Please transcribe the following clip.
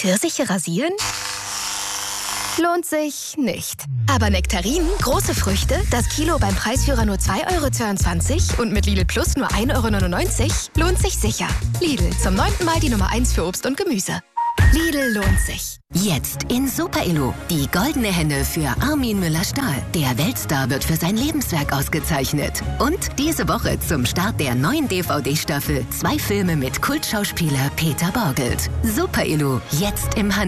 Pfirsiche rasieren? Lohnt sich nicht. Aber Nektarinen, große Früchte, das Kilo beim Preisführer nur 2,22 € und mit Lidl Plus nur 1,99 € lohnt sich sicher. Lidl, zum 9. Mal die Nummer 1 für Obst und Gemüse. Lidl lohnt sich. Jetzt in Super Illo die goldene Henne für Armin Müller-Stahl. Der Weltstar wird für sein Lebenswerk ausgezeichnet. Und diese Woche zum Start der neuen DVD-Staffel 2 Filme mit Kultschauspieler Peter Borgelt. Super Illo, jetzt im Handel.